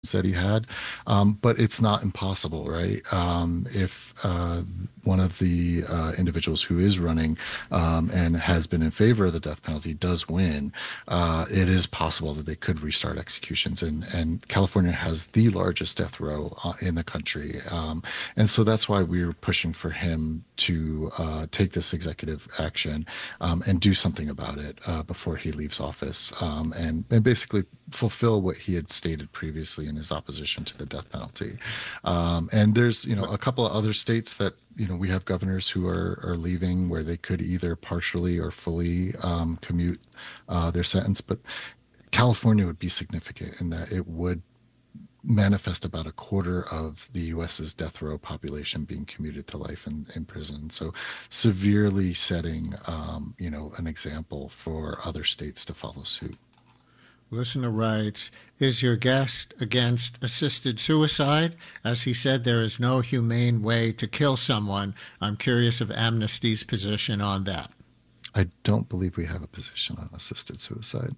executions that he had. But it's not impossible, right? If one of the individuals who is running and has been in favor of the death penalty does win, it is possible that they could restart executions. And California has the largest death row in the country. And so that's why we're pushing for him to take this executive action and do something about it before he leaves office, and basically fulfill what he had stated previously in his opposition to the death penalty. And there's, a couple of other states that, we have governors who are leaving where they could either partially or fully commute their sentence. But California would be significant in that it would manifest about a quarter of the U.S.'s death row population being commuted to life in prison. So severely setting, an example for other states to follow suit. Listener writes, is your guest against assisted suicide? As he said, there is no humane way to kill someone. I'm curious of Amnesty's position on that. I don't believe we have a position on assisted suicide.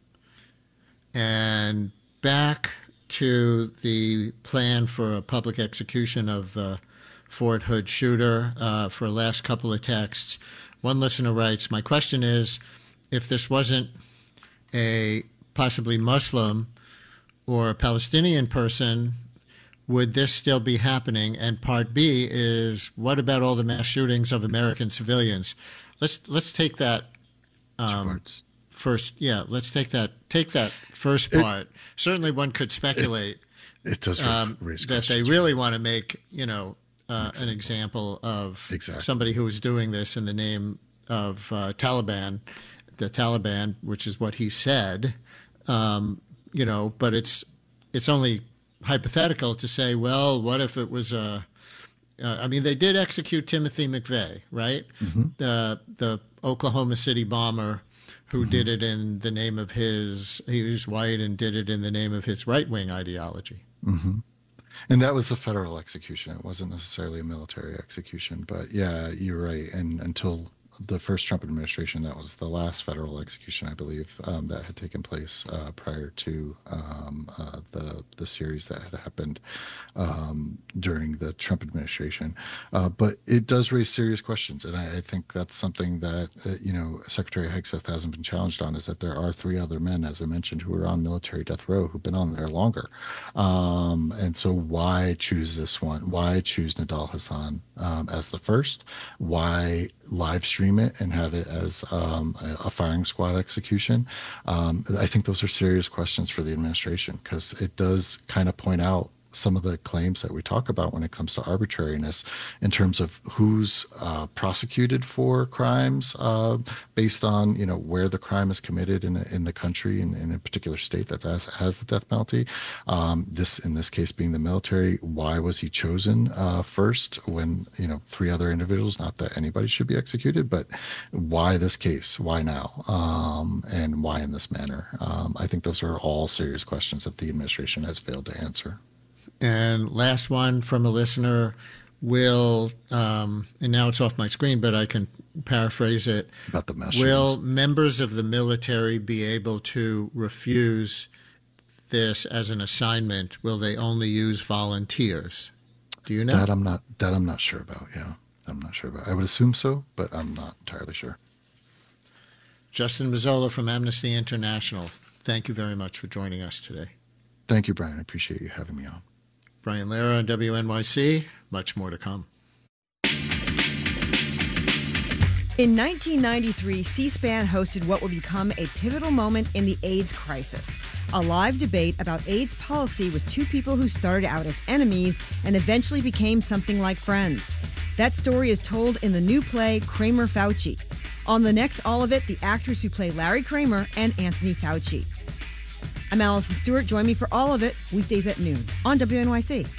And back to the plan for a public execution of the Fort Hood shooter for the last couple of texts. One listener writes, my question is, if this wasn't a possibly Muslim or a Palestinian person, would this still be happening? And part B is, what about all the mass shootings of American civilians? Let's take that first. Yeah, let's take that first part. Certainly, one could speculate it does raise that they really want to make an example of somebody who is doing this in the name of the Taliban, which is what he said. But it's only hypothetical to say, well, what if it was they did execute Timothy McVeigh, right? Mm-hmm. The Oklahoma City bomber who mm-hmm. did it in the name of he was white and did it in the name of his right-wing ideology. Mm-hmm. And that was a federal execution. It wasn't necessarily a military execution. But yeah, you're right. And until the first Trump administration, that was the last federal execution, I believe, that had taken place prior to the series that had happened during the Trump administration. But it does raise serious questions, and I think that's something that Secretary Hegseth hasn't been challenged on, is that there are 3 other men, as I mentioned, who are on military death row who've been on there longer. And so why choose this one? Why choose Nidal Hasan as the first? Why live stream it and have it as a firing squad execution? I think those are serious questions for the administration, because it does kind of point out some of the claims that we talk about when it comes to arbitrariness in terms of who's prosecuted for crimes based on where the crime is committed in the country, in a particular state that has the death penalty. In this case being the military. Why was he chosen first when 3 other individuals? Not that anybody should be executed, but why this case? Why now? And why in this manner? I think those are all serious questions that the administration has failed to answer. And last one from a listener, and now it's off my screen, but I can paraphrase it. About the mess. Will members of the military be able to refuse this as an assignment? Will they only use volunteers? Do you know? That I'm not sure about. Yeah, I'm not sure about. I would assume so, but I'm not entirely sure. Justin Mazzola from Amnesty International, thank you very much for joining us today. Thank you, Brian. I appreciate you having me on. Brian Lehrer on WNYC. Much more to come. In 1993, C-SPAN hosted what would become a pivotal moment in the AIDS crisis, a live debate about AIDS policy with 2 people who started out as enemies and eventually became something like friends. That story is told in the new play, Kramer Fauci. On the next All of It, the actors who play Larry Kramer and Anthony Fauci. I'm Allison Stewart. Join me for All of It, weekdays at noon on WNYC.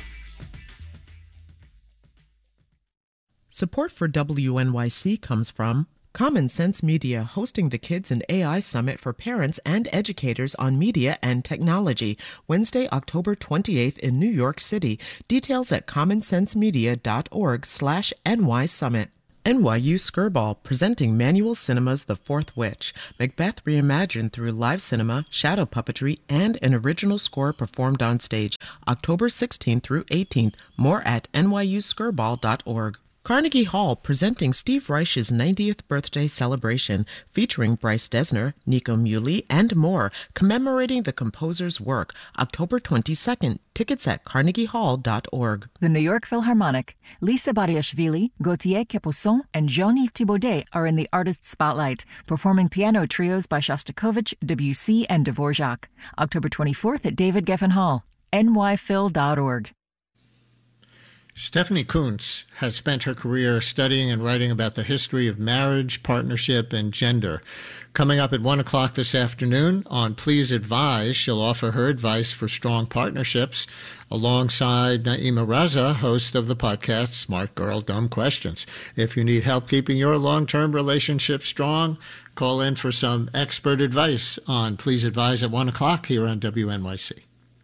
Support for WNYC comes from Common Sense Media, hosting the Kids and AI Summit for parents and educators on media and technology, Wednesday, October 28th in New York City. Details at commonsensemedia.org/NY Summit. NYU Skirball, presenting Manual Cinema's The Fourth Witch, Macbeth reimagined through live cinema, shadow puppetry, and an original score performed on stage, October 16th through 18th. More at nyuskirball.org. Carnegie Hall, presenting Steve Reich's 90th birthday celebration, featuring Bryce Dessner, Nico Muhly, and more, commemorating the composer's work, October 22nd. Tickets at carnegiehall.org. The New York Philharmonic, Lisa Bariashvili, Gauthier Capuçon, and Jean-Yves Thibaudet are in the artist spotlight, performing piano trios by Shostakovich, Debussy, and Dvorak. October 24th at David Geffen Hall, nyphil.org. Stephanie Kuntz has spent her career studying and writing about the history of marriage, partnership, and gender. Coming up at 1 o'clock this afternoon on Please Advise, she'll offer her advice for strong partnerships alongside Naima Raza, host of the podcast Smart Girl, Dumb Questions. If you need help keeping your long-term relationship strong, call in for some expert advice on Please Advise at 1 o'clock here on WNYC.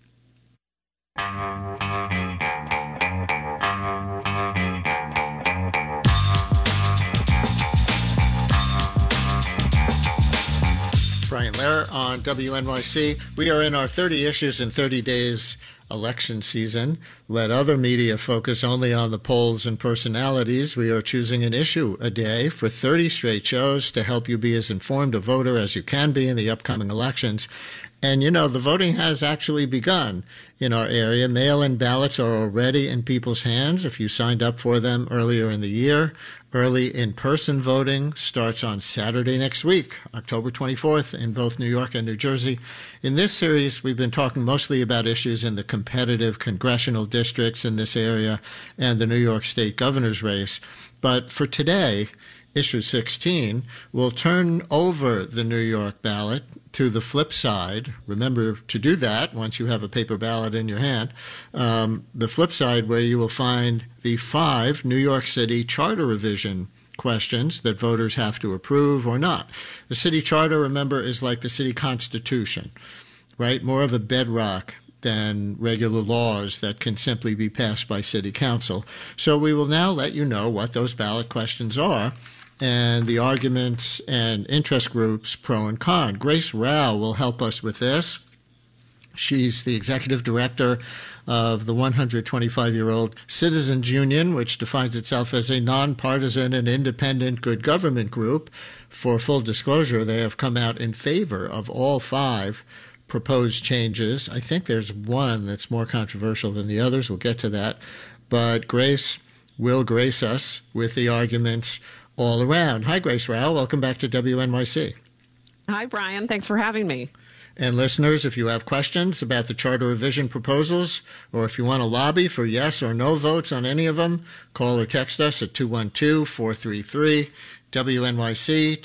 Brian Lehrer on WNYC. We are in our 30 issues in 30 days election season. Let other media focus only on the polls and personalities. We are choosing an issue a day for 30 straight shows to help you be as informed a voter as you can be in the upcoming elections. And, you know, the voting has actually begun in our area. Mail-in ballots are already in people's hands if you signed up for them earlier in the year. Early in-person voting starts on Saturday next week, October 24th, in both New York and New Jersey. In this series, we've been talking mostly about issues in the competitive congressional districts in this area and the New York State governor's race. But for today, Issue 16 will turn over the New York ballot to the flip side. Remember to do that once you have a paper ballot in your hand. The flip side, where you will find the 5 New York City charter revision questions that voters have to approve or not. The city charter, remember, is like the city constitution, right? More of a bedrock than regular laws that can simply be passed by city council. So we will now let you know what those ballot questions are and the arguments and interest groups pro and con. Grace Rao will help us with this. She's the executive director of the 125-year-old Citizens Union, which defines itself as a nonpartisan and independent good government group. For full disclosure, they have come out in favor of all 5 proposed changes. I think there's one that's more controversial than the others. We'll get to that. But Grace will grace us with the arguments all around. Hi, Grace Rao. Welcome back to WNYC. Hi, Brian. Thanks for having me. And listeners, if you have questions about the charter revision proposals, or if you want to lobby for yes or no votes on any of them, call or text us at 212-433-WNYC,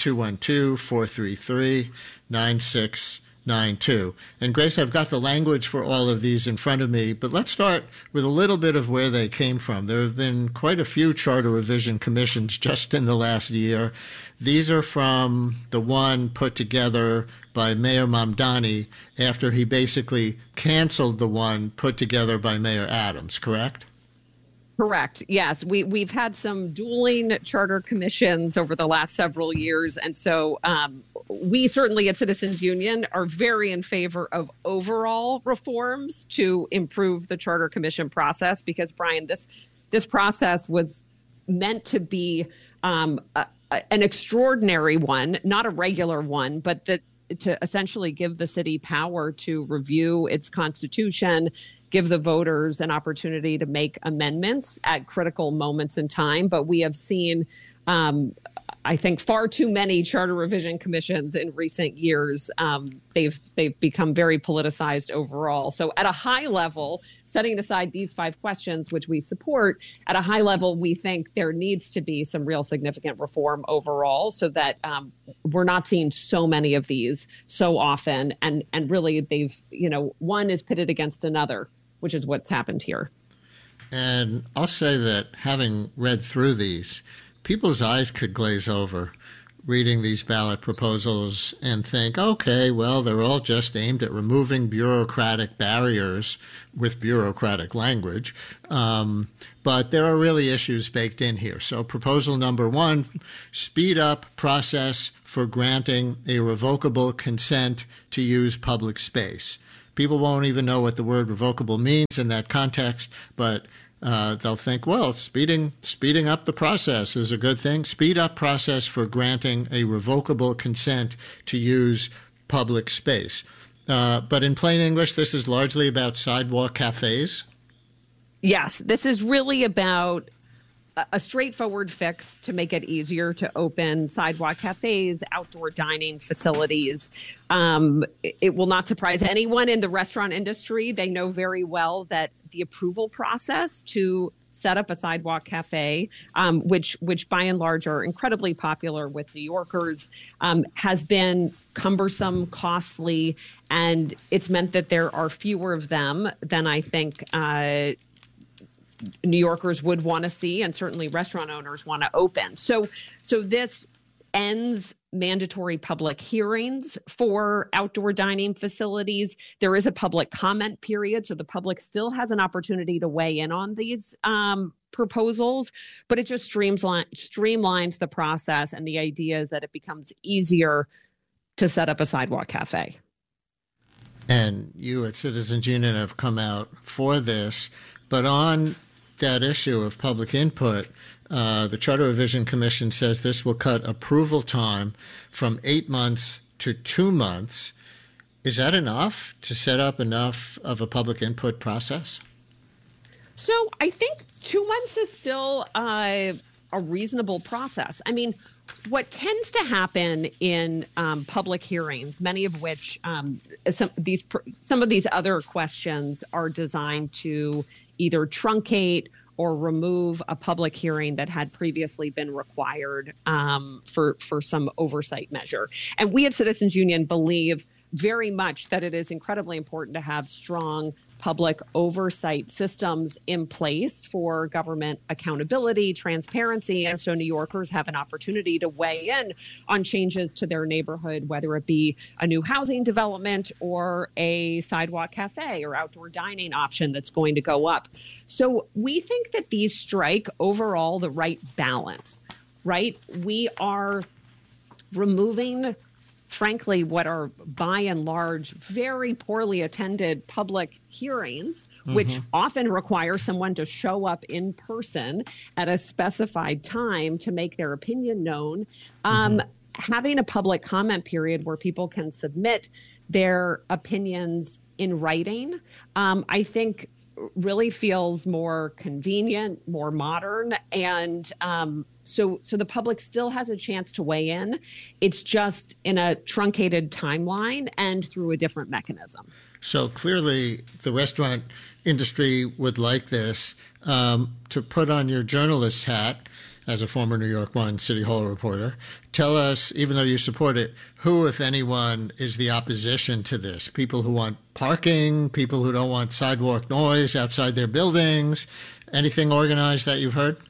212-433-9692. And Grace, I've got the language for all of these in front of me, but let's start with a little bit of where they came from. There have been quite a few charter revision commissions just in the last year. These are from the one put together by Mayor Mamdani after he basically canceled the one put together by Mayor Adams, correct? Correct. Yes, we've had some dueling charter commissions over the last several years. And so we certainly at Citizens Union are very in favor of overall reforms to improve the charter commission process because, Brian, this process was meant to be an extraordinary one, not a regular one, but to essentially give the city power to review its constitution, give the voters an opportunity to make amendments at critical moments in time. But we have seen, I think, far too many charter revision commissions in recent years. They've become very politicized overall. So at a high level, setting aside these 5 questions, which we support, at a high level, we think there needs to be some real significant reform overall so that we're not seeing so many of these so often. And really, one is pitted against another, which is what's happened here. And I'll say that having read through these, people's eyes could glaze over reading these ballot proposals and think, okay, well, they're all just aimed at removing bureaucratic barriers with bureaucratic language. But there are really issues baked in here. So proposal number 1, speed up process for granting a revocable consent to use public space. People won't even know what the word revocable means in that context, but they'll think, well, speeding up the process is a good thing. Speed up process for granting a revocable consent to use public space. But in plain English, this is largely about sidewalk cafes. Yes, this is really about a straightforward fix to make it easier to open sidewalk cafes, outdoor dining facilities. It will not surprise anyone in the restaurant industry. They know very well that the approval process to set up a sidewalk cafe, which by and large are incredibly popular with New Yorkers, has been cumbersome, costly, and it's meant that there are fewer of them than I think New Yorkers would want to see, and certainly restaurant owners want to open. So this ends mandatory public hearings for outdoor dining facilities. There is a public comment period, so the public still has an opportunity to weigh in on these proposals, but it just streamlines the process, and the idea is that it becomes easier to set up a sidewalk cafe. And you at Citizens Union have come out for this, but on that issue of public input, the Charter Revision Commission says this will cut approval time from 8 months to 2 months. Is that enough to set up enough of a public input process? So I think 2 months is still a reasonable process. I mean, what tends to happen in public hearings, many of which some of these other questions are designed to either truncate or remove a public hearing that had previously been required for some oversight measure. And we at Citizens Union believe very much that it is incredibly important to have strong public oversight systems in place for government accountability, transparency, and so New Yorkers have an opportunity to weigh in on changes to their neighborhood, whether it be a new housing development or a sidewalk cafe or outdoor dining option that's going to go up. So we think that these strike overall the right balance, right? We are removing, frankly, what are by and large very poorly attended public hearings, which often require someone to show up in person at a specified time to make their opinion known. Having a public comment period where people can submit their opinions in writing, I think really feels more convenient, more modern, and so the public still has a chance to weigh in. It's just in a truncated timeline and through a different mechanism. So clearly the restaurant industry would like this. To put on your journalist hat, as a former New York One City Hall reporter, tell us, even though you support it, who, if anyone, is the opposition to this? People who want parking, people who don't want sidewalk noise outside their buildings, anything organized that you've heard?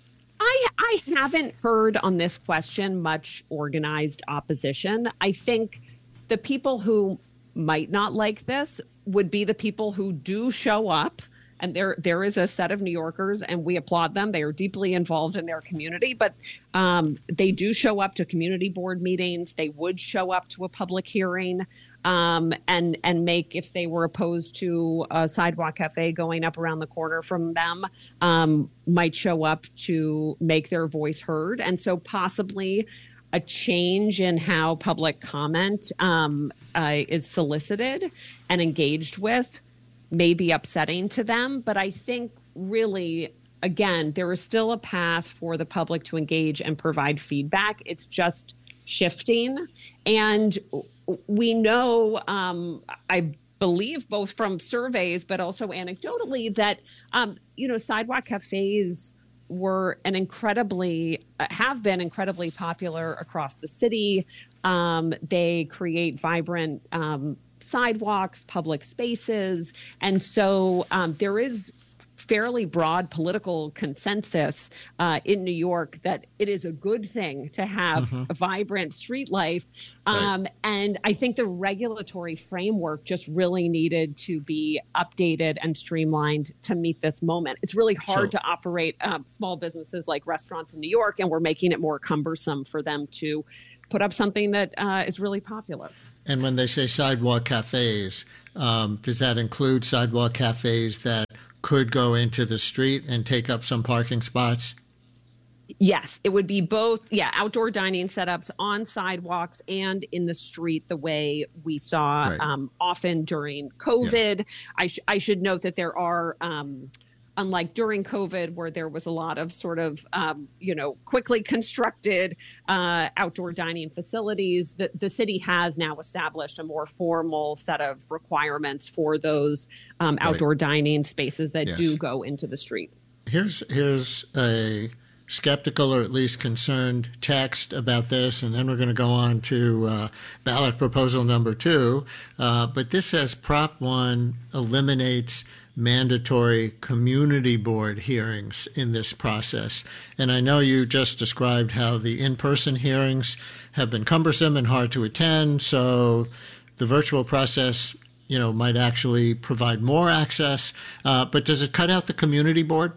I haven't heard on this question much organized opposition. I think the people who might not like this would be the people who do show up. And there is a set of New Yorkers, and we applaud them. They are deeply involved in their community, but they do show up to community board meetings. They would show up to a public hearing and make, if they were opposed to a sidewalk cafe going up around the corner from them, might show up to make their voice heard. And so possibly a change in how public comment is solicited and engaged with may be upsetting to them. But I think really, again, there is still a path for the public to engage and provide feedback. It's just shifting. And we know, I believe both from surveys, but also anecdotally, that, sidewalk cafes have been incredibly popular across the city. They create vibrant sidewalks, public spaces. And so there is fairly broad political consensus in New York that it is a good thing to have a vibrant street life. And I think the regulatory framework just really needed to be updated and streamlined to meet this moment. It's really hard to operate small businesses like restaurants in New York, and we're making it more cumbersome for them to put up something that is really popular. And when they say sidewalk cafes, does that include sidewalk cafes that could go into the street and take up some parking spots? Yes, it would be both. Yeah, outdoor dining setups on sidewalks and in the street, the way we saw often during COVID. Yeah. I should note that there are, unlike during COVID, where there was a lot of sort of, quickly constructed outdoor dining facilities, the city has now established a more formal set of requirements for those outdoor dining spaces that do go into the street. Here's a skeptical or at least concerned text about this, and then we're going to go on to ballot proposal number 2. But this says Prop 1 eliminates mandatory community board hearings in this process. And I know you just described how the in-person hearings have been cumbersome and hard to attend, so the virtual process, might actually provide more access. But does it cut out the community board?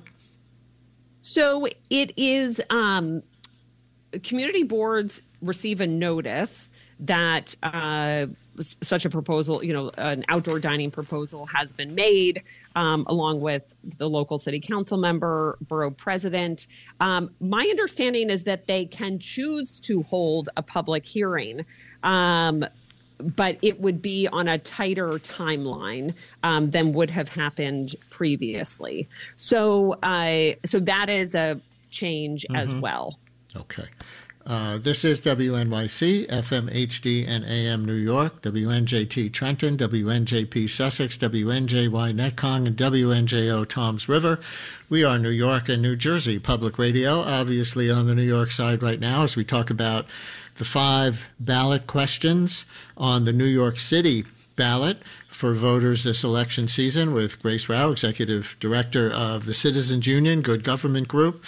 So it is, community boards receive a notice that such a proposal, an outdoor dining proposal has been made, along with the local city council member, borough president. My understanding is that they can choose to hold a public hearing, but it would be on a tighter timeline than would have happened previously. So that is a change as well. Okay. This is WNYC, FM HD and AM New York, WNJT Trenton, WNJP Sussex, WNJY Netcong, and WNJO Toms River. We are New York and New Jersey Public Radio, obviously on the New York side right now as we talk about the 5 ballot questions on the New York City ballot for voters this election season with Grace Rao, Executive Director of the Citizens Union Good Government Group,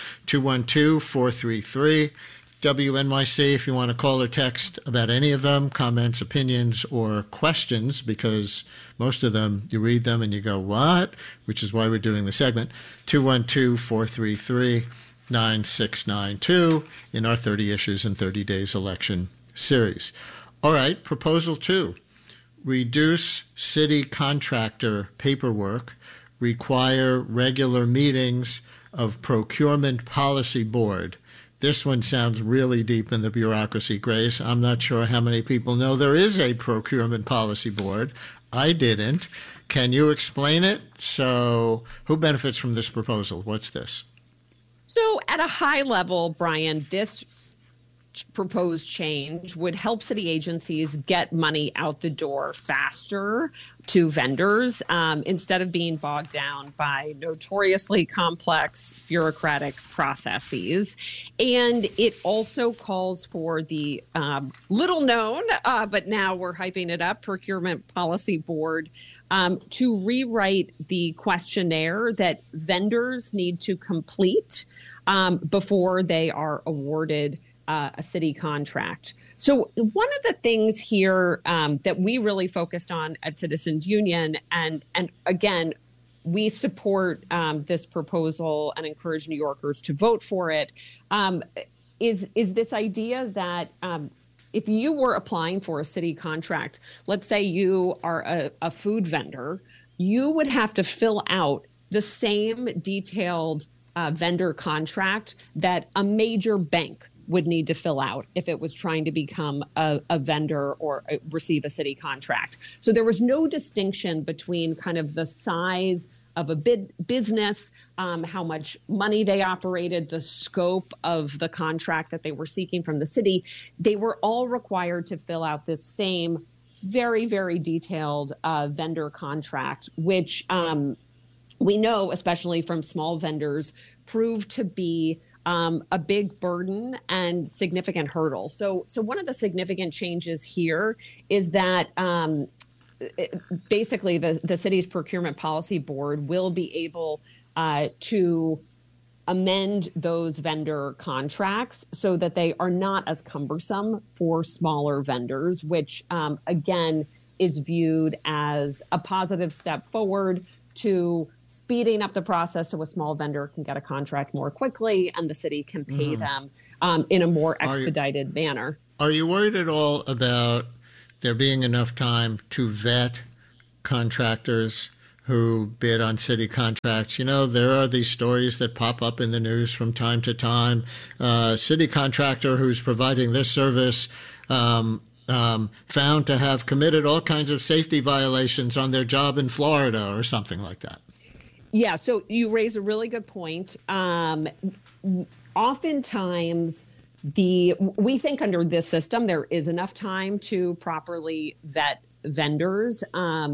212-433. WNYC, if you want to call or text about any of them, comments, opinions, or questions, because most of them, you read them and you go, what? Which is why we're doing the segment, 212-433-9692 in our 30 Issues in 30 Days election series. All right, Proposal 2, reduce city contractor paperwork, require regular meetings of Procurement Policy Board. This one sounds really deep in the bureaucracy, Grace. I'm not sure how many people know there is a Procurement Policy Board. I didn't. Can you explain it? So who benefits from this proposal? What's this? So at a high level, Brian, this proposed change would help city agencies get money out the door faster to vendors instead of being bogged down by notoriously complex bureaucratic processes. And it also calls for the little known, but now we're hyping it up, Procurement Policy Board to rewrite the questionnaire that vendors need to complete before they are awarded a city contract. So one of the things here that we really focused on at Citizens Union, and again, we support this proposal and encourage New Yorkers to vote for it, is this idea that if you were applying for a city contract, let's say you are a food vendor, you would have to fill out the same detailed vendor contract that a major bank would need to fill out if it was trying to become a vendor or receive a city contract. So there was no distinction between kind of the size of a business, how much money they operated, the scope of the contract that they were seeking from the city. They were all required to fill out this same very, very detailed vendor contract, which we know, especially from small vendors, proved to be a big burden and significant hurdle. So one of the significant changes here is that basically the city's procurement policy board will be able to amend those vendor contracts so that they are not as cumbersome for smaller vendors, which again is viewed as a positive step forward to speeding up the process so a small vendor can get a contract more quickly and the city can pay them in a more expedited manner. Are you worried at all about there being enough time to vet contractors who bid on city contracts? You know, there are these stories that pop up in the news from time to time. City contractor who's providing this service found to have committed all kinds of safety violations on their job in Florida or something like that. Yeah, so you raise a really good point. Oftentimes, we think under this system there is enough time to properly vet vendors.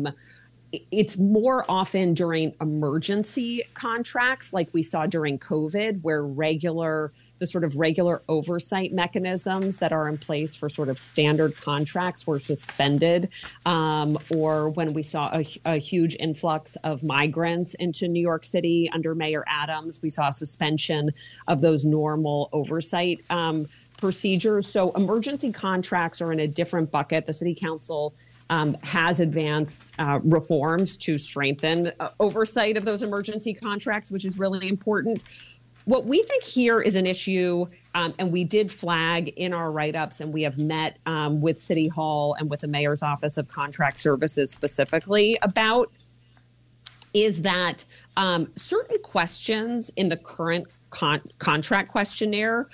It's more often during emergency contracts like we saw during COVID, where the sort of regular oversight mechanisms that are in place for sort of standard contracts were suspended, or when we saw a huge influx of migrants into New York City under Mayor Adams, we saw a suspension of those normal oversight procedures. So emergency contracts are in a different bucket. The city council has advanced reforms to strengthen oversight of those emergency contracts, which is really important. What we think here is an issue, and we did flag in our write-ups, and we have met with City Hall and with the Mayor's Office of Contract Services specifically about, is that certain questions in the current contract questionnaire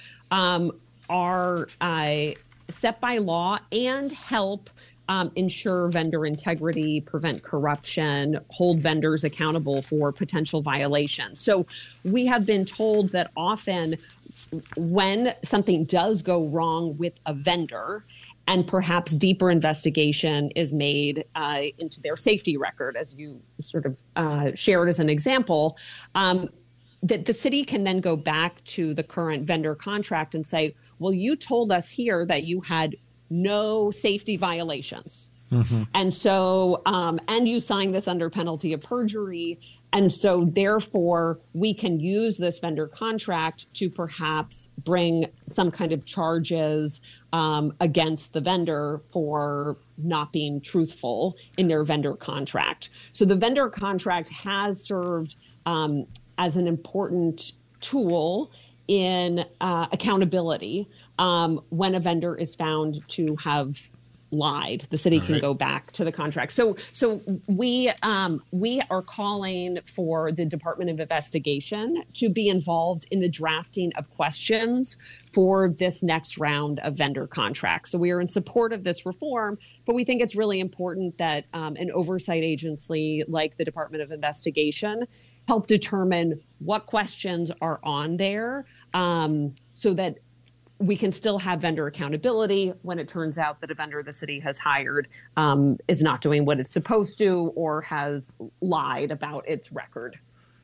are set by law and help ensure vendor integrity, prevent corruption, hold vendors accountable for potential violations. So we have been told that often when something does go wrong with a vendor and perhaps deeper investigation is made into their safety record, as you sort of shared as an example, that the city can then go back to the current vendor contract and say, well, you told us here that you had no safety violations. Mm-hmm. And so, and you signed this under penalty of perjury. And so therefore, we can use this vendor contract to perhaps bring some kind of charges against the vendor for not being truthful in their vendor contract. So the vendor contract has served as an important tool in accountability. When a vendor is found to have lied, the city can go back to the contract. So we are calling for the Department of Investigation to be involved in the drafting of questions for this next round of vendor contracts. So we are in support of this reform, but we think it's really important that an oversight agency like the Department of Investigation help determine what questions are on there, so that we can still have vendor accountability when it turns out that a vendor the city has hired is not doing what it's supposed to or has lied about its record.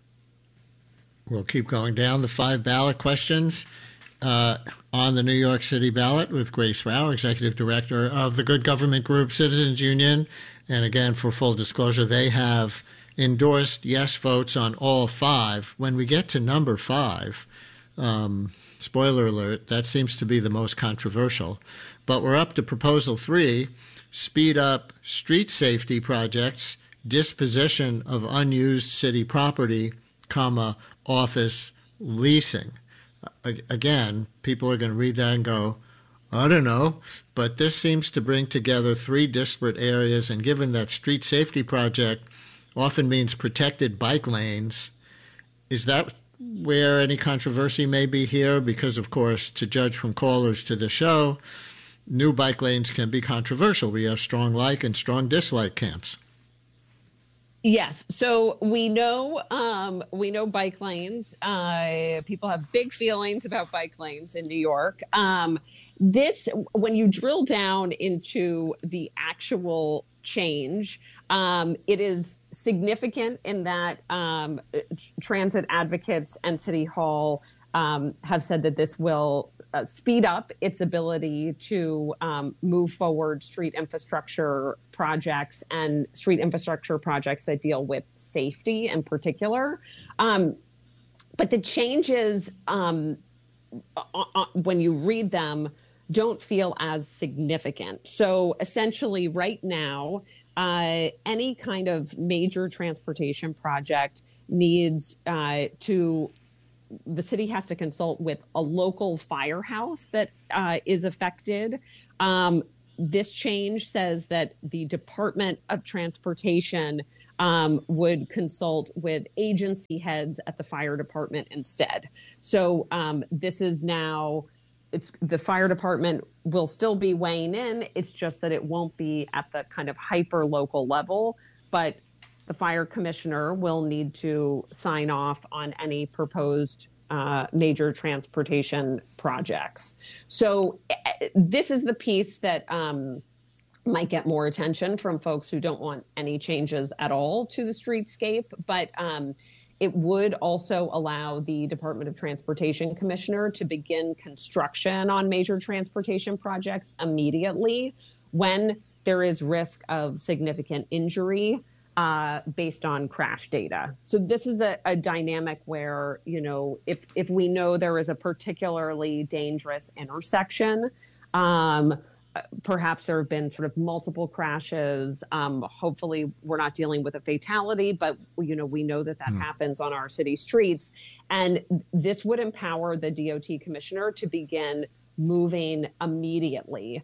We'll keep going down the 5 ballot questions on the New York City ballot with Grace Rauh, Executive Director of the Good Government Group Citizens Union. And again, for full disclosure, they have endorsed yes votes on all 5. When we get to number 5, spoiler alert, that seems to be the most controversial. But we're up to Proposal 3, speed up street safety projects, disposition of unused city property, office leasing. Again, people are going to read that and go, I don't know, but this seems to bring together 3 disparate areas, and given that street safety project often means protected bike lanes, is that where any controversy may be here? Because, of course, to judge from callers to the show, new bike lanes can be controversial. We have strong like and strong dislike camps. Yes. So we know bike lanes. People have big feelings about bike lanes in New York. When you drill down into the actual change, it is significant in that transit advocates and City Hall have said that this will speed up its ability to move forward street infrastructure projects and street infrastructure projects that deal with safety in particular. But the changes, when you read them, don't feel as significant. So essentially, right now, any kind of major transportation project needs the city has to consult with a local firehouse that is affected. This change says that the Department of Transportation would consult with agency heads at the fire department instead. So this is now, the fire department will still be weighing in. It's just that it won't be at the kind of hyper local level, but the fire commissioner will need to sign off on any proposed major transportation projects. So this is the piece that might get more attention from folks who don't want any changes at all to the streetscape, but it would also allow the Department of Transportation Commissioner to begin construction on major transportation projects immediately when there is risk of significant injury based on crash data. So this is a dynamic where, if we know there is a particularly dangerous intersection, perhaps there have been sort of multiple crashes. Hopefully we're not dealing with a fatality, but we know that happens on our city streets. And this would empower the DOT commissioner to begin moving immediately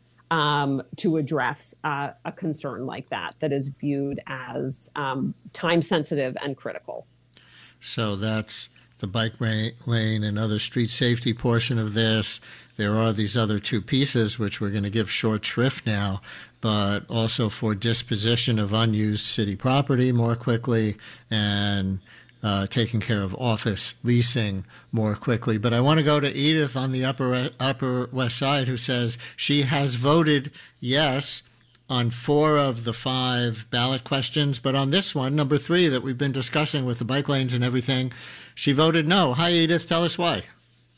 to address a concern like that is viewed as time sensitive and critical. So that's the bike lane and other street safety portion of this. There are these other two pieces, which we're going to give short shrift now, but also for disposition of unused city property more quickly and taking care of office leasing more quickly. But I want to go to Edith on the Upper West Side, who says she has voted yes on 4 of the 5 ballot questions, but on this one, number 3, that we've been discussing with the bike lanes and everything, she voted no. Hi, Edith. Tell us why.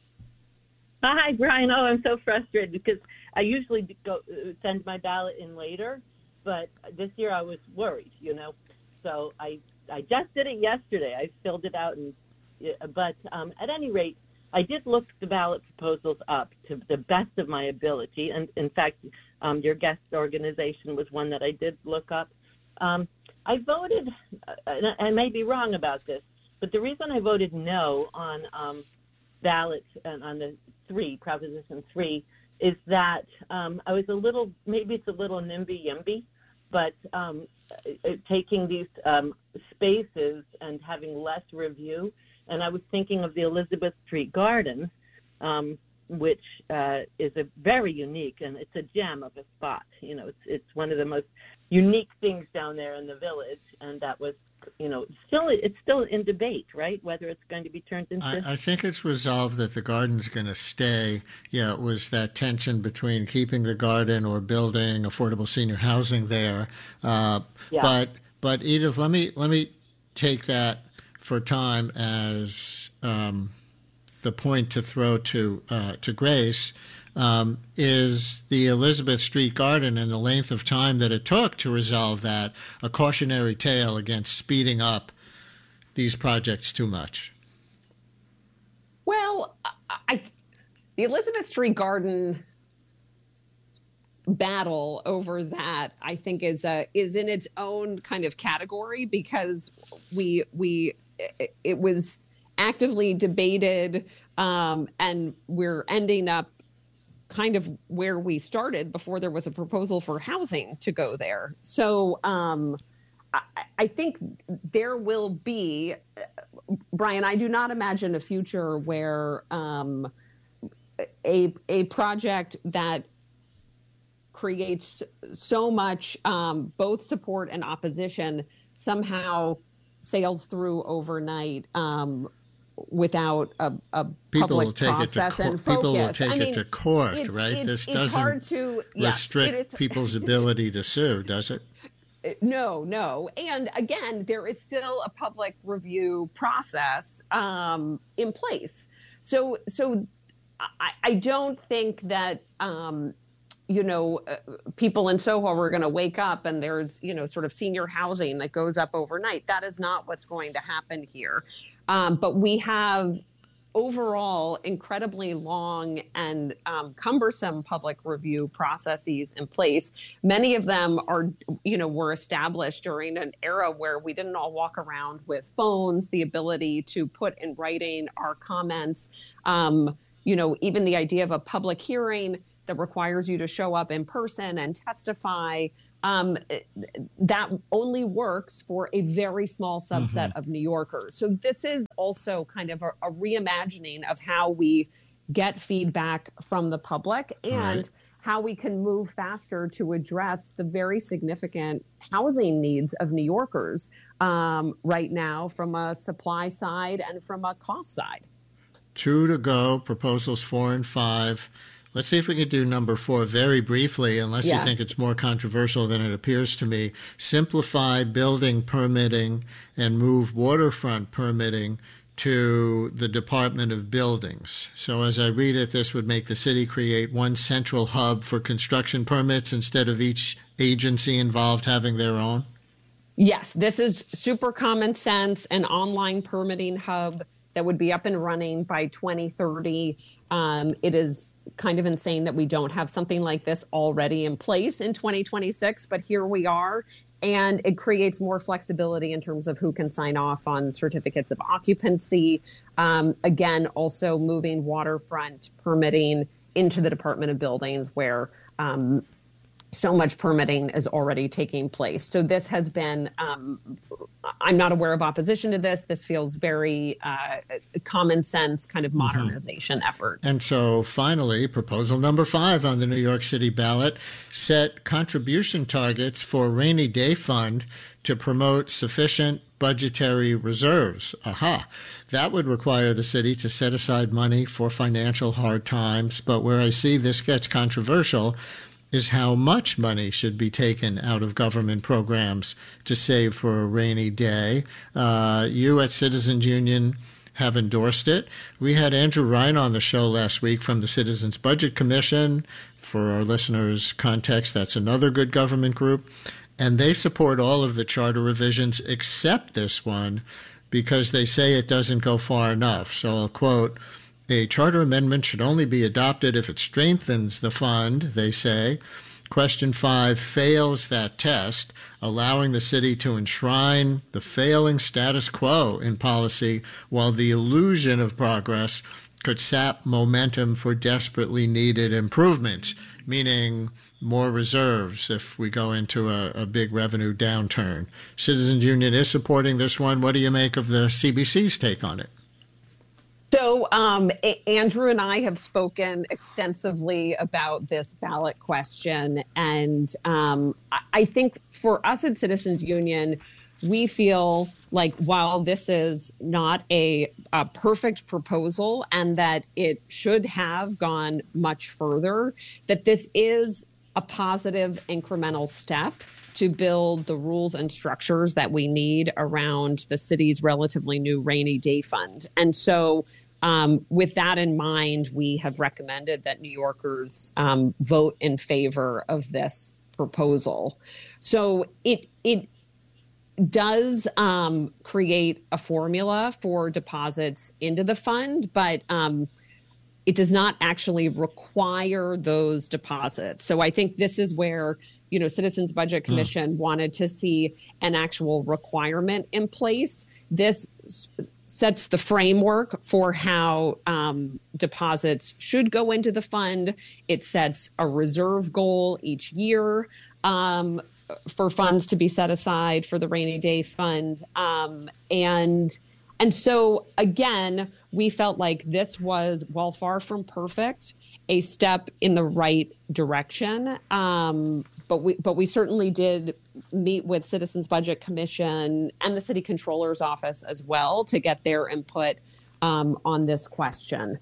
Hi, Brian. Oh, I'm so frustrated because I usually send my ballot in later, but this year I was worried, So I just did it yesterday. I filled it out, but at any rate, I did look the ballot proposals up to the best of my ability, and in fact, your guest organization was one that I did look up. I voted, and I may be wrong about this, but the reason I voted no on ballot and on the Proposition 3, is that I was maybe it's a little NIMBY-YIMBY, but taking these spaces and having less review. And I was thinking of the Elizabeth Street Garden, which is a very unique, and it's a gem of a spot. It's one of the most unique things down there in the village, and that was, it's still in debate, right? Whether it's going to be turned into. I think it's resolved that the garden's going to stay. Yeah, it was that tension between keeping the garden or building affordable senior housing there. Yeah. But Edith, let me take that for time as the point to throw to Grace. Is the Elizabeth Street Garden and the length of time that it took to resolve that a cautionary tale against speeding up these projects too much? Well, the Elizabeth Street Garden battle over that, I think, is in its own kind of category, because it was actively debated, and we're ending up kind of where we started before there was a proposal for housing to go there. So I think there will be, Brian, I do not imagine a future where a project that creates so much both support and opposition somehow sails through overnight without a public process and focus. People will take it to court, right? This doesn't restrict people's ability to sue, does it? No. And again, there is still a public review process in place. So I don't think that people in Soho are going to wake up and there's, sort of senior housing that goes up overnight. That is not what's going to happen here. But we have overall incredibly long and cumbersome public review processes in place. Many of them were established during an era where we didn't all walk around with phones, the ability to put in writing our comments, even the idea of a public hearing that requires you to show up in person and testify. That only works for a very small subset of New Yorkers. So this is also kind of a reimagining of how we get feedback from the public and how we can move faster to address the very significant housing needs of New Yorkers right now from a supply side and from a cost side. 2 to go, proposals 4 and 5. Let's see if we can do number 4 very briefly, unless you think it's more controversial than it appears to me. Simplify building permitting and move waterfront permitting to the Department of Buildings. So as I read it, this would make the city create one central hub for construction permits instead of each agency involved having their own? Yes, this is super common sense, an online permitting hub that would be up and running by 2030. It is kind of insane that we don't have something like this already in place in 2026, but here we are. And it creates more flexibility in terms of who can sign off on certificates of occupancy. Again, also moving waterfront permitting into the Department of Buildings where so much permitting is already taking place. So this has been, I'm not aware of opposition to this. This feels very common sense kind of modernization effort. And so finally, proposal number 5 on the New York City ballot, set contribution targets for a rainy day fund to promote sufficient budgetary reserves. That would require the city to set aside money for financial hard times. But where I see this gets controversial is how much money should be taken out of government programs to save for a rainy day. You at Citizens Union have endorsed it. We had Andrew Ryan on the show last week from the Citizens Budget Commission. For our listeners' context, that's another good government group. And they support all of the charter revisions except this one because they say it doesn't go far enough. So I'll quote, "A charter amendment should only be adopted if it strengthens the fund," they say. Question 5 fails that test, allowing the city to enshrine the failing status quo in policy while the illusion of progress could sap momentum for desperately needed improvements, meaning more reserves if we go into a big revenue downturn. Citizens Union is supporting this one. What do you make of the CBC's take on it? So Andrew and I have spoken extensively about this ballot question. And I think for us at Citizens Union, we feel like while this is not a perfect proposal and that it should have gone much further, that this is a positive incremental step to build the rules and structures that we need around the city's relatively new rainy day fund. And so with that in mind, we have recommended that New Yorkers vote in favor of this proposal. So it does create a formula for deposits into the fund, but it does not actually require those deposits. So I think this is where, Citizens Budget Commission wanted to see an actual requirement in place. This sets the framework for how deposits should go into the fund. It sets a reserve goal each year for funds to be set aside for the rainy day fund. And so, again, we felt like this was, while far from perfect, a step in the right direction. But we certainly did meet with Citizens Budget Commission and the City Controller's Office as well to get their input on this question.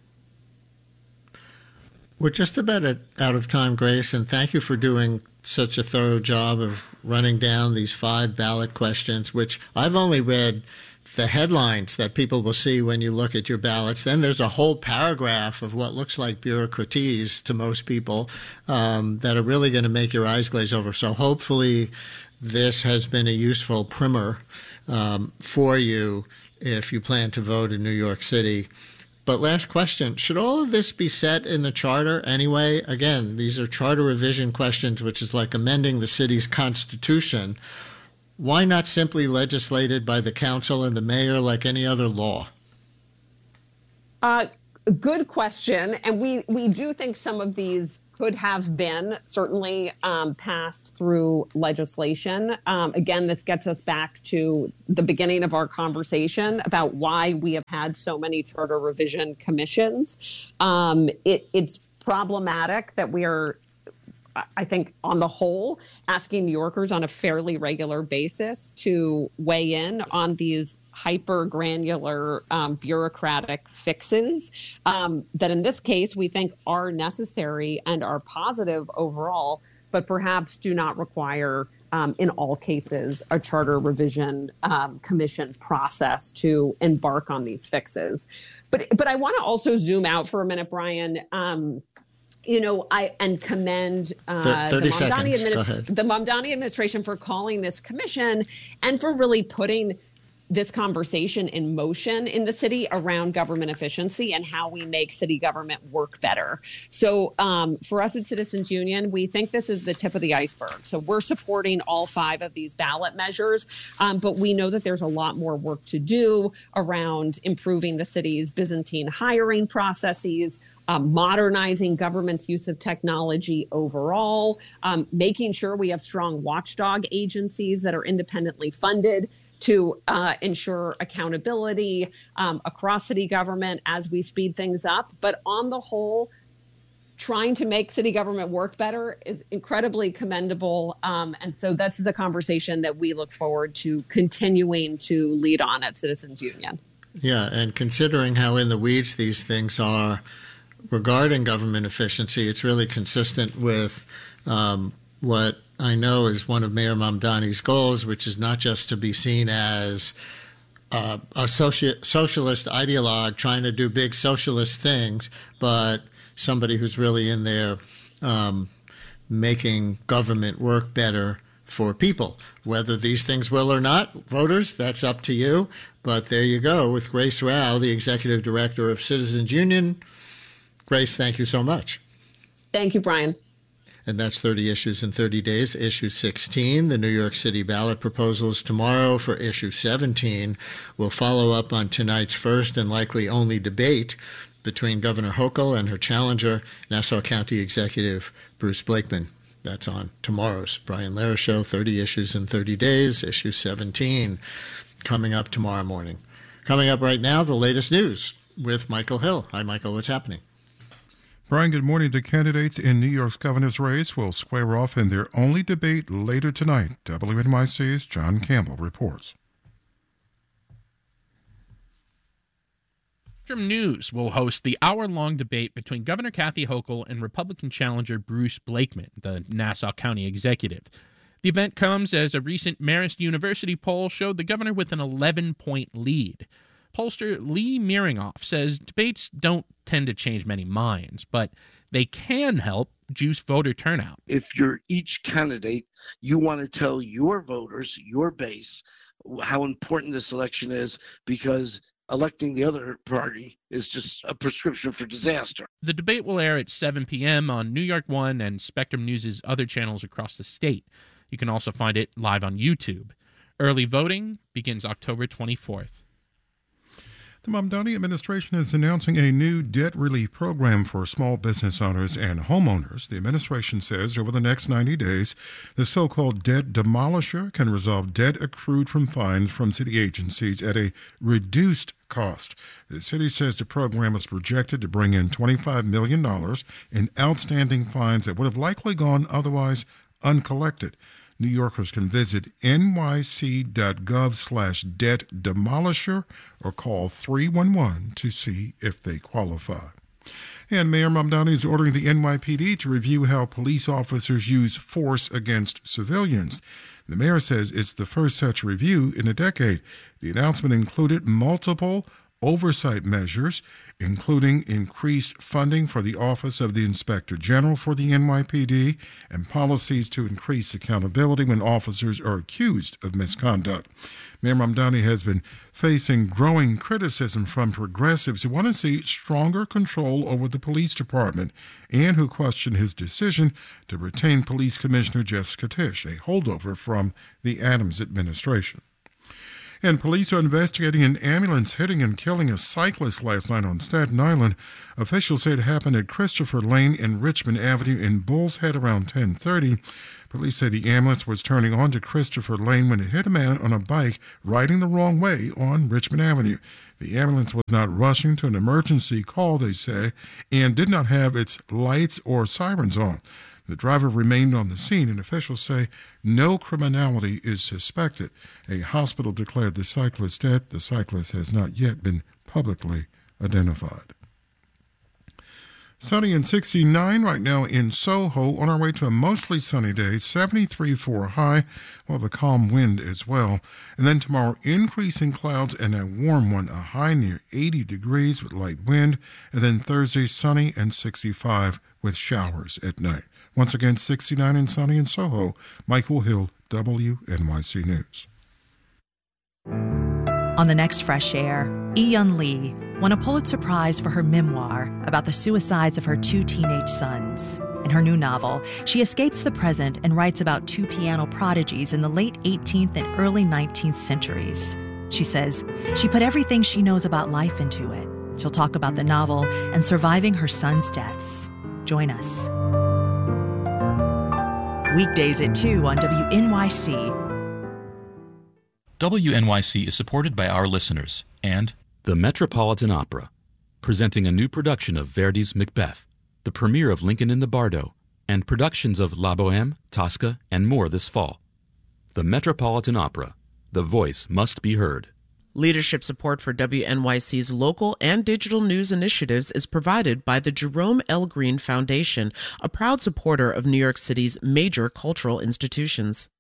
We're just about out of time, Grace, and thank you for doing such a thorough job of running down these 5 ballot questions, which I've only read the headlines that people will see when you look at your ballots. Then there's a whole paragraph of what looks like bureaucratese to most people that are really going to make your eyes glaze over. So hopefully this has been a useful primer for you if you plan to vote in New York City. But last question, should all of this be set in the charter anyway? Again, these are charter revision questions, which is like amending the city's constitution. Why not simply legislated by the council and the mayor like any other law? Good question. And we do think some of these could have been certainly passed through legislation. Again, this gets us back to the beginning of our conversation about why we have had so many charter revision commissions. It's problematic that we are, I think, on the whole, asking New Yorkers on a fairly regular basis to weigh in on these hyper granular bureaucratic fixes that in this case we think are necessary and are positive overall, but perhaps do not require in all cases a charter revision commission process to embark on these fixes. But I want to also zoom out for a minute, Brian. I commend the Mamdani administration for calling this commission and for really putting this conversation in motion in the city around government efficiency and how we make city government work better. So for us at Citizens Union, we think this is the tip of the iceberg. So we're supporting all 5 of these ballot measures, but we know that there's a lot more work to do around improving the city's Byzantine hiring processes, modernizing government's use of technology overall, making sure we have strong watchdog agencies that are independently funded to ensure accountability across city government as we speed things up. But on the whole, trying to make city government work better is incredibly commendable. And so that's the conversation that we look forward to continuing to lead on at Citizens Union. Yeah, and considering how in the weeds these things are regarding government efficiency, it's really consistent with what I know is one of Mayor Mamdani's goals, which is not just to be seen as a socialist ideologue trying to do big socialist things, but somebody who's really in there making government work better for people. Whether these things will or not, voters, that's up to you. But there you go with Grace Rao, the executive director of Citizens Union. Grace, thank you so much. Thank you, Brian. And that's 30 Issues in 30 Days, Issue 16. The New York City ballot proposal is tomorrow for Issue 17. We'll follow up on tonight's first and likely only debate between Governor Hochul and her challenger, Nassau County Executive Bruce Blakeman. That's on tomorrow's Brian Lehrer Show, 30 Issues in 30 Days, Issue 17, coming up tomorrow morning. Coming up right now, the latest news with Michael Hill. Hi, Michael. What's happening? Brian, good morning. The candidates in New York's governor's race will square off in their only debate later tonight. WNYC's John Campbell reports. Spectrum News will host the hour-long debate between Governor Kathy Hochul and Republican challenger Bruce Blakeman, the Nassau County executive. The event comes as a recent Marist University poll showed the governor with an 11-point lead. Pollster Lee Miringoff says debates don't tend to change many minds, but they can help juice voter turnout. If you're each candidate, you want to tell your voters, your base, how important this election is, because electing the other party is just a prescription for disaster. The debate will air at 7 p.m. on New York One and Spectrum News' other channels across the state. You can also find it live on YouTube. Early voting begins October 24th. The Mamdani administration is announcing a new debt relief program for small business owners and homeowners. The administration says over the next 90 days, the so-called debt demolisher can resolve debt accrued from fines from city agencies at a reduced cost. The city says the program is projected to bring in $25 million in outstanding fines that would have likely gone otherwise uncollected. New Yorkers can visit nyc.gov/debt demolisher or call 311 to see if they qualify. And Mayor Mamdani is ordering the NYPD to review how police officers use force against civilians. The mayor says it's the first such review in a decade. The announcement included multiple oversight measures, including increased funding for the Office of the Inspector General for the NYPD and policies to increase accountability when officers are accused of misconduct. Mayor Mamdani has been facing growing criticism from progressives who want to see stronger control over the police department and who question his decision to retain Police Commissioner Jessica Tisch, a holdover from the Adams administration. And police are investigating an ambulance hitting and killing a cyclist last night on Staten Island. Officials say it happened at Christopher Lane and Richmond Avenue in Bull's Head around 10:30. Police say the ambulance was turning onto Christopher Lane when it hit a man on a bike riding the wrong way on Richmond Avenue. The ambulance was not rushing to an emergency call, they say, and did not have its lights or sirens on. The driver remained on the scene, and officials say no criminality is suspected. A hospital declared the cyclist dead. The cyclist has not yet been publicly identified. Sunny and 69 right now in Soho. On our way to a mostly sunny day, 73 for a high. We'll have a calm wind as well. And then tomorrow, increasing clouds and a warm one, a high near 80 degrees with light wind. And then Thursday, sunny and 65 with showers at night. Once again, 69 and sunny in Soho. Michael Hill, WNYC News. On the next Fresh Air, Eun Lee won a Pulitzer Prize for her memoir about the suicides of her two teenage sons. In her new novel, she escapes the present and writes about two piano prodigies in the late 18th and early 19th centuries. She says she put everything she knows about life into it. She'll talk about the novel and surviving her sons' deaths. Join us. Weekdays at 2 on WNYC. WNYC is supported by our listeners and the Metropolitan Opera, presenting a new production of Verdi's Macbeth, the premiere of Lincoln in the Bardo, and productions of La Bohème, Tosca, and more this fall. The Metropolitan Opera, the voice must be heard. Leadership support for WNYC's local and digital news initiatives is provided by the Jerome L. Green Foundation, a proud supporter of New York City's major cultural institutions.